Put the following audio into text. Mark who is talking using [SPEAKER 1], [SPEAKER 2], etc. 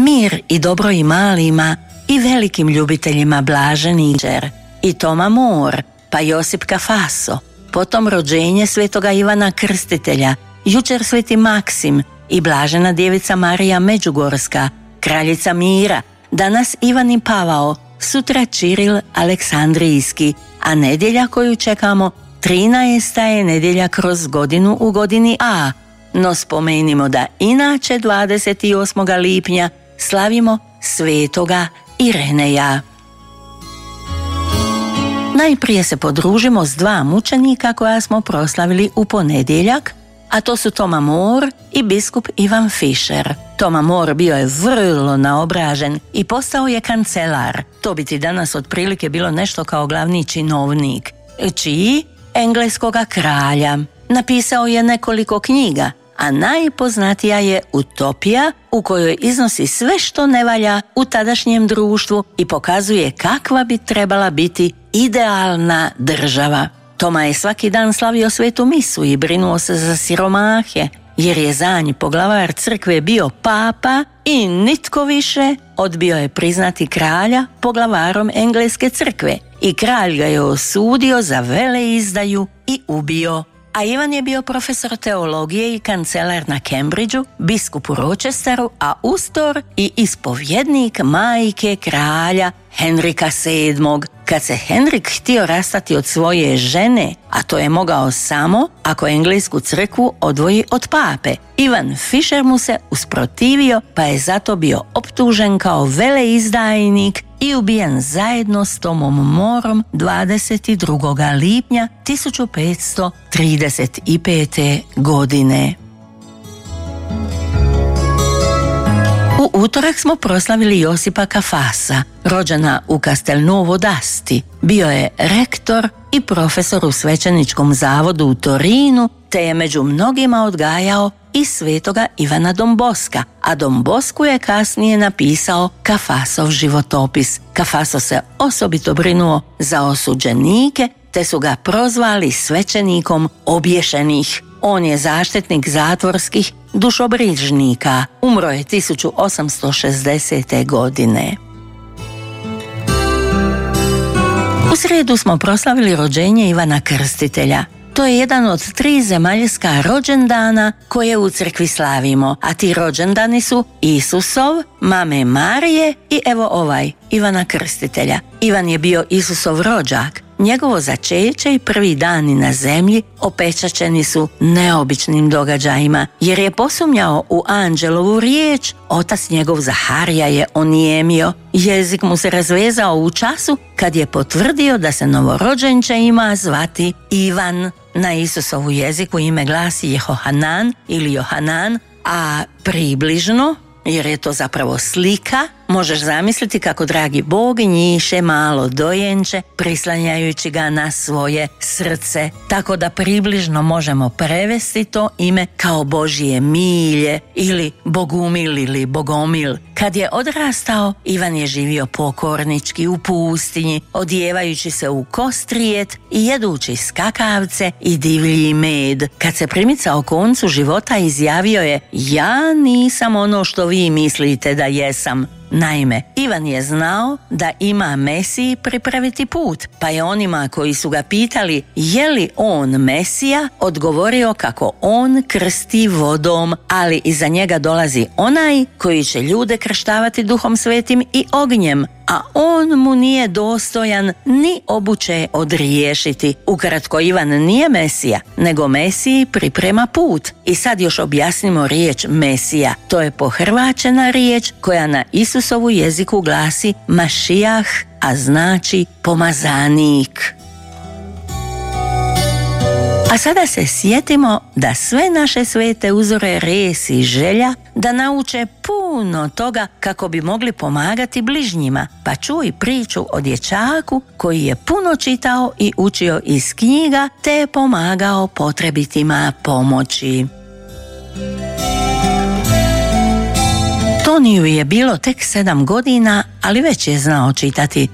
[SPEAKER 1] Mir i dobro i malima i velikim ljubiteljima blaženi Đer i Toma More, pa Josip Kafaso, potom rođenje svetoga Ivana Krstitelja, jučer sveti Maksim i blažena djevica Marija Međugorska, kraljica mira, danas Ivan i Pavao, sutra Čiril Aleksandrijski, a nedjelja koju čekamo 13. je nedjelja kroz godinu u godini A. No spomenimo da inače 28. lipnja slavimo svetoga Ireneja. Najprije se podružimo s dva mučenika koja smo proslavili u ponedjeljak, a to su Toma More i biskup Ivan Fischer. Toma More bio je vrlo naobražen i postao je kancelar. To bi ti danas otprilike bilo nešto kao glavni činovnik. Čiji? Engleskoga kralja. Napisao je nekoliko knjiga, a najpoznatija je Utopija, u kojoj iznosi sve što ne valja u tadašnjem društvu i pokazuje kakva bi trebala biti idealna država. Toma je svaki dan slavio svetu misu i brinuo se za siromahe, jer je za nj poglavar crkve bio papa i nitko više. Odbio je priznati kralja poglavarom engleske crkve i kralj ga je osudio za veleizdaju i ubio. A Ivan je bio profesor teologije i kancelar na Cambridgeu, biskup u Rochesteru, a ustor i ispovjednik majke kralja Henrika VII. Kad se Henrik htio rastati od svoje žene, a to je mogao samo ako englesku crkvu odvoji od pape, Ivan Fischer mu se usprotivio, pa je zato bio optužen kao veleizdajnik i ubijen zajedno s Tomom Morom 22. lipnja 1535. godine. U utorak smo proslavili Josipa Kafasa, rođena u Castelnuovo d'Asti. Bio je rektor i profesor u svećeničkom zavodu u Torinu, te je među mnogima odgajao i svetoga Ivana Domboska, a Dombosku je kasnije napisao Kafasov životopis. Kafaso se osobito brinuo za osuđenike, te su ga prozvali svećenikom obješenih. On je zaštitnik zatvorskih dušobrižnika. Umro je 1860. godine. U srijedu smo proslavili rođenje Ivana Krstitelja. To je jedan od 3 zemaljska rođendana koje u crkvi slavimo, a ti rođendani su Isusov, mame Marije i evo ovaj, Ivana Krstitelja. Ivan je bio Isusov rođak. Njegovo začeće i prvi dani na zemlji opečaćeni su neobičnim događajima, jer je posumnjao u anđelovu riječ, otac njegov Zaharija je onijemio, jezik mu se razvezao u času kad je potvrdio da se novorođenče ima zvati Ivan. Na Isusovu jeziku ime glasi Jehohanan ili Johanan, a približno, jer je to zapravo slika, možeš zamisliti kako dragi Bog njiše malo dojenče, prislanjajući ga na svoje srce, tako da približno možemo prevesti to ime kao Božje milje ili Bogumil ili Bogomil. Kad je odrastao, Ivan je živio pokornički u pustinji, odjevajući se u kostrijet i jedući skakavce i divlji med. Kad se primicao koncu života, izjavio je: ja nisam ono što vi mislite da jesam. Naime, Ivan je znao da ima Mesiji pripraviti put, pa je onima koji su ga pitali je li on Mesija, odgovorio kako on krsti vodom, ali iza njega dolazi onaj koji će ljude krštavati Duhom Svetim i ognjem, a on mu nije dostojan ni obuće odriješiti. Ukratko, Ivan nije Mesija, nego Mesiji priprema put. I sad još objasnimo riječ Mesija. To je pohrvačena riječ koja na Isusovu jeziku glasi Mašijah, a znači pomazanik. A sada se sjetimo da sve naše svete uzore res i želja da nauče puno toga kako bi mogli pomagati bližnjima. Pa čuj priču o dječaku koji je puno čitao i učio iz knjiga te je pomagao potrebitima pomoći. Toniju je bilo tek 7 godina, ali već je znao čitati.